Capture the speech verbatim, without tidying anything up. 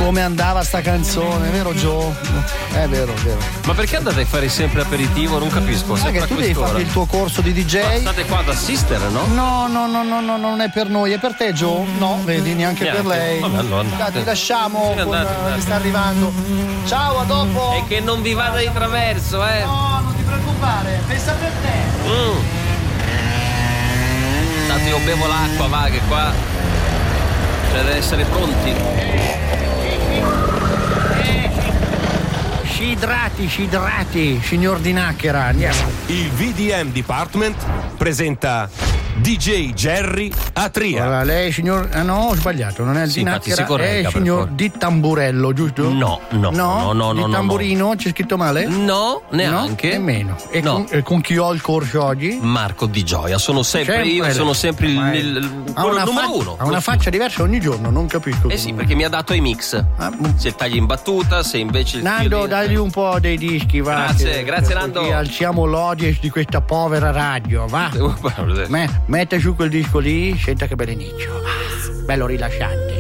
come andava sta canzone, vero Joe? È vero, è vero. Ma perché andate a fare sempre aperitivo? Non capisco. Ma che tu devi fare il tuo corso di D J? Ma state qua ad assistere, no? No, no, no, no, no, non è per noi, è per te Joe? No, vedi, neanche, neanche. per lei. Vabbè, allora Dai, ti lasciamo, sì, andate, con, andate. mi sta arrivando. Ciao, a dopo. E che non vi vada di traverso, eh. No, non ti preoccupare, pensa per te. Mm. Tanto io bevo l'acqua, va, che qua c'è da essere pronti. Scidrati, scidrati, signor Di Nachera, andiamo. Il V D M Department presenta D J Jerry Atria. Allora, lei signor... Ah no, ho sbagliato, non è il Sì, Di infatti, Nachera, si corregga, è il per signor favore. Di Tamburello, giusto? No, no, no, no, no, Di no, Tamburino, c'è scritto male? No, neanche. No, nemmeno. E, No. con, e con chi ho il corso oggi? Marco Di Gioia, sono sempre, Sempre io, lei. sono sempre il, Ma è- il, il ha quello una numero faccia- uno. Ha una faccia diversa ogni giorno, non capisco. Eh sì, perché mi ha dato i mix. Ah, Se tagli in battuta, se invece il Nando, violino- dagli un po' dei dischi, va. Grazie, che- grazie, così Nando. alziamo l'audience di questa povera radio, va. Me, mette su quel disco lì, senta che bell'inizio. Ah, bello rilasciante.